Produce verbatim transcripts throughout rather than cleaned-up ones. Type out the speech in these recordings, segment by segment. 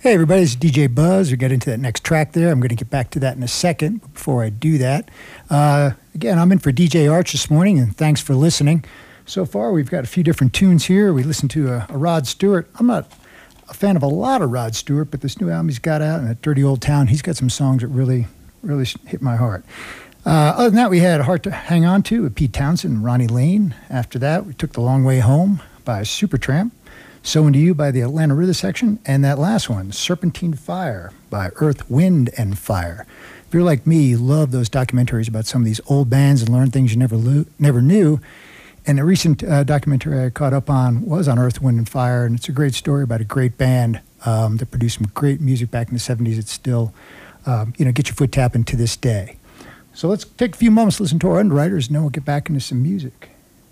Hey everybody, it's D J Buzz. We'll get into that next track there. I'm going to get back to that in a second. But before I do that, uh, again, I'm in for D J Arch this morning, and thanks for listening. So far, we've got a few different tunes here. We listened to a, a Rod Stewart. I'm not a fan of a lot of Rod Stewart, but this new album he's got out in that Dirty Old Town, he's got some songs that really, really hit my heart. Uh, other than that, we had Heart to Hang On To with Pete Townsend and Ronnie Lane. After that, we took The Long Way Home by Supertramp. So Into You by the Atlanta Rhythm Section, and that last one, Serpentine Fire by Earth, Wind, and Fire. If you're like me, you love those documentaries about some of these old bands and learn things you never lo- never knew. And a recent uh, documentary I caught up on was on Earth, Wind, and Fire, and it's a great story about a great band um, that produced some great music back in the seventies. It's still, um, you know, get your foot tapping to this day. So let's take a few moments to listen to our underwriters, and then we'll get back into some music.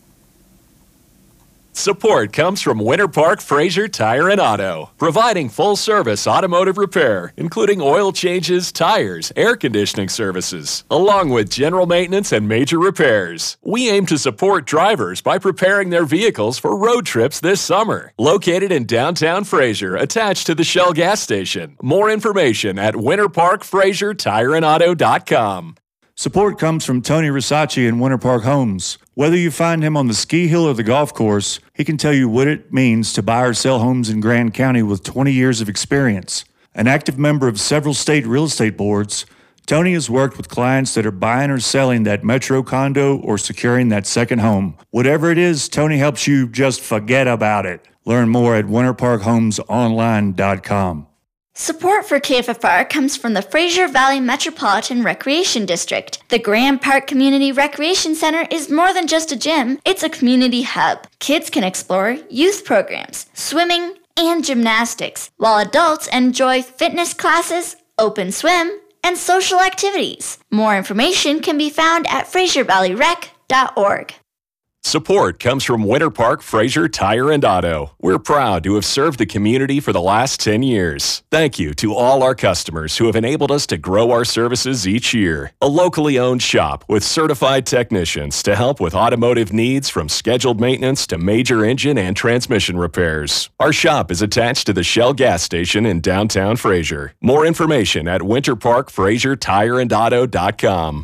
Support comes from Winter Park Fraser Tire and Auto, providing full-service automotive repair, including oil changes, tires, air conditioning services, along with general maintenance and major repairs. We aim to support drivers by preparing their vehicles for road trips this summer. Located in downtown Fraser, attached to the Shell gas station. More information at winter park fraser tire and auto dot com. Support comes from Tony Risacci in Winter Park Homes. Whether you find him on the ski hill or the golf course, he can tell you what it means to buy or sell homes in Grand County with twenty years of experience. An active member of several state real estate boards, Tony has worked with clients that are buying or selling that metro condo or securing that second home. Whatever it is, Tony helps you just forget about it. Learn more at winter park homes online dot com. Support for K F F R comes from the Fraser Valley Metropolitan Recreation District. The Grand Park Community Recreation Center is more than just a gym, it's a community hub. Kids can explore youth programs, swimming, and gymnastics, while adults enjoy fitness classes, open swim, and social activities. More information can be found at fraser valley rec dot org. Support comes from Winter Park Fraser Tire and Auto. We're proud to have served the community for the last ten years. Thank you to all our customers who have enabled us to grow our services each year. A locally owned shop with certified technicians to help with automotive needs from scheduled maintenance to major engine and transmission repairs. Our shop is attached to the Shell gas station in downtown Fraser. More information at winter park fraser tire and auto dot com.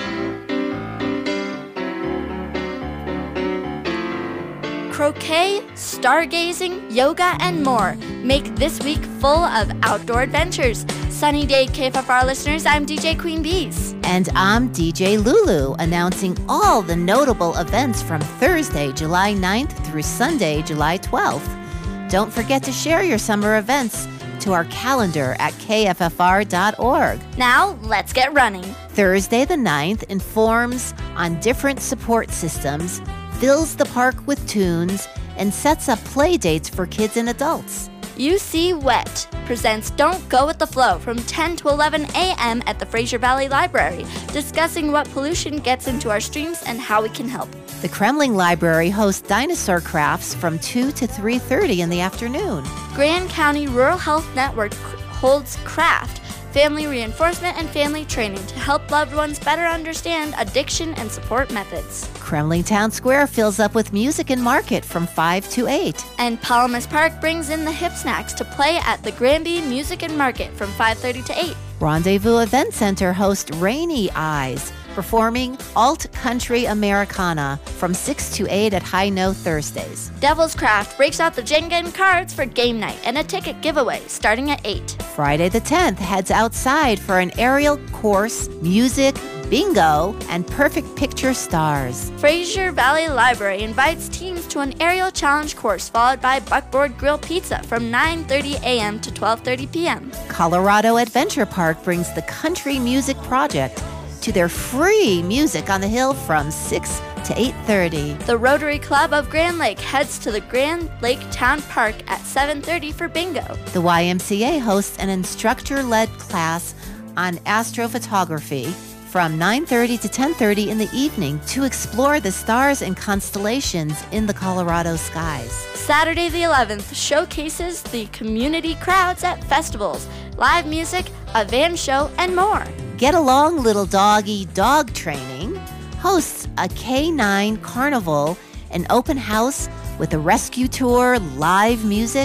Croquet, stargazing, yoga, and more make this week full of outdoor adventures. Sunny day K F F R listeners, I'm D J Queen Bees. And I'm D J Lulu, announcing all the notable events from Thursday, July ninth through Sunday, July twelfth. Don't forget to share your summer events to our calendar at K F F R dot org. Now, let's get running. Thursday the ninth informs on different support systems, fills the park with tunes, and sets up play dates for kids and adults. U C Wet presents Don't Go With The Flow from ten to eleven a.m. at the Fraser Valley Library, discussing what pollution gets into our streams and how we can help. The Kremling Library hosts dinosaur crafts from two to three thirty in the afternoon. Grand County Rural Health Network holds CRAFT, family reinforcement and family training to help loved ones better understand addiction and support methods. Kremling Town Square fills up with music and market from five to eight. And Palamas Park brings in the hip snacks to play at the Granby Music and Market from five thirty to eight. Rendezvous Event Center hosts Rainy Eyes, performing Alt Country Americana from six to eight at High Note Thursdays. Devil's Craft breaks out the Jenga and cards for game night and a ticket giveaway starting at eight. Friday the tenth heads outside for an aerial course, music, bingo, and perfect picture stars. Fraser Valley Library invites teams to an aerial challenge course followed by Buckboard Grill Pizza from nine thirty a.m. to twelve thirty p.m. Colorado Adventure Park brings the Country Music Project to their free music on the hill from six to eight thirty. The Rotary Club of Grand Lake heads to the Grand Lake Town Park at seven thirty for bingo. The Y M C A hosts an instructor-led class on astrophotography from nine thirty to ten thirty in the evening to explore the stars and constellations in the Colorado skies. Saturday the eleventh showcases the community crowds at festivals, live music, a van show, and more. Get Along Little Doggy Dog Training hosts a K nine carnival, an open house with a rescue tour, live music, a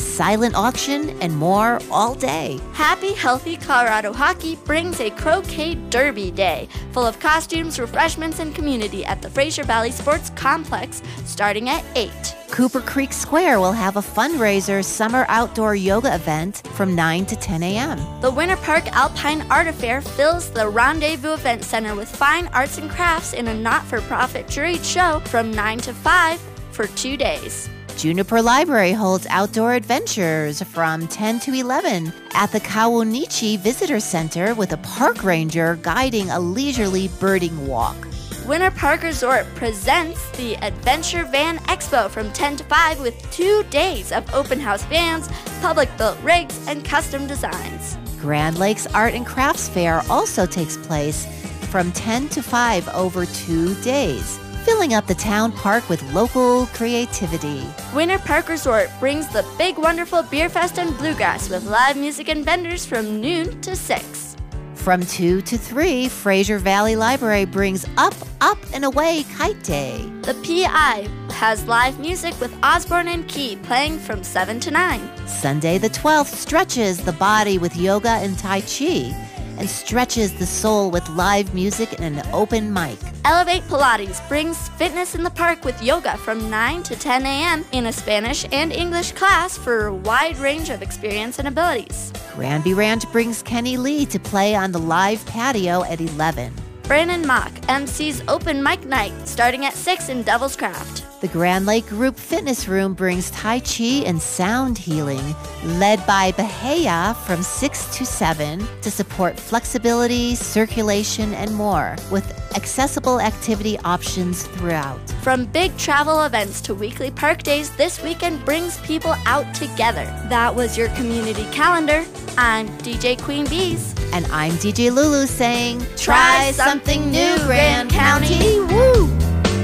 a silent auction, and more all day. Happy Healthy Colorado Hockey brings a Croquet Derby Day, full of costumes, refreshments, and community at the Fraser Valley Sports Complex, starting at eight. Cooper Creek Square will have a fundraiser summer outdoor yoga event from nine to ten a.m. The Winter Park Alpine Art Affair fills the Rendezvous Event Center with fine arts and crafts in a not-for-profit juried show from nine to five for two days. Juniper Library holds outdoor adventures from ten to eleven at the Kawunichi Visitor Center with a park ranger guiding a leisurely birding walk. Winter Park Resort presents the Adventure Van Expo from ten to five with two days of open house vans, public-built rigs, and custom designs. Grand Lakes Art and Crafts Fair also takes place from ten to five over two days, filling up the town park with local creativity. Winter Park Resort brings the Big Wonderful Beer Fest and Bluegrass with live music and vendors from noon to six. From two to three, Fraser Valley Library brings Up, Up, and Away Kite Day. The P I has live music with Osborne and Key playing from seven to nine. Sunday the twelfth stretches the body with yoga and Tai Chi and stretches the soul with live music and an open mic. Elevate Pilates brings fitness in the park with yoga from nine to ten a.m. in a Spanish and English class for a wide range of experience and abilities. Granby Ranch brings Kenny Lee to play on the live patio at eleven. Brandon Mock M C's open mic night starting at six in Devil's Craft. The Grand Lake Group Fitness Room brings Tai Chi and sound healing, led by Bahia from six to seven to support flexibility, circulation, and more, with accessible activity options throughout. From big travel events to weekly park days, this weekend brings people out together. That was your community calendar. I'm D J Queen Bees. And I'm D J Lulu saying, try something new, Grand County. Woo!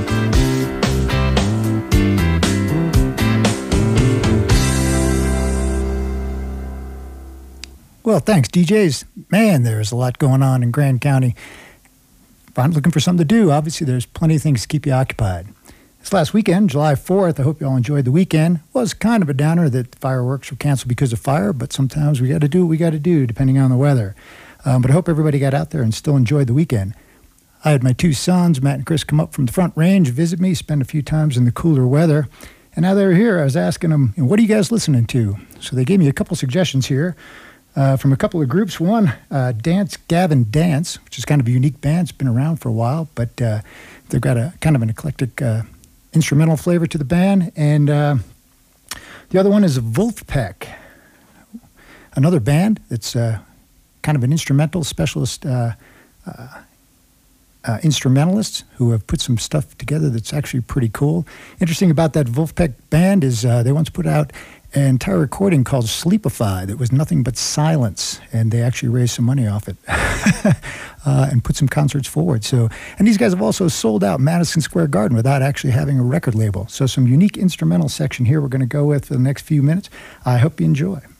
Well, thanks, D Js. Man, there's a lot going on in Grand County. If I'm looking for something to do, obviously there's plenty of things to keep you occupied. This last weekend, July fourth, I hope you all enjoyed the weekend. Was kind of a downer that fireworks were canceled because of fire, but sometimes we got to do what we got to do depending on the weather. Um, but I hope everybody got out there and still enjoyed the weekend. I had my two sons, Matt and Chris, come up from the Front Range, visit me, spend a few times in the cooler weather. And now they were here, I was asking them, what are you guys listening to? So they gave me a couple suggestions here. Uh, from a couple of groups. One, uh, Dance Gavin Dance, which is kind of a unique band. It's been around for a while, but uh, they've got a kind of an eclectic uh, instrumental flavor to the band. And uh, the other one is Wolfpack, another band that's uh, kind of an instrumental specialist, uh, uh, uh, instrumentalists who have put some stuff together that's actually pretty cool. Interesting about that Wolfpack band is uh, they once put out an entire recording called Sleepify that was nothing but silence, and they actually raised some money off it uh, and put some concerts forward. So, and these guys have also sold out Madison Square Garden without actually having a record label. So some unique instrumental section here we're going to go with for the next few minutes. I hope you enjoy.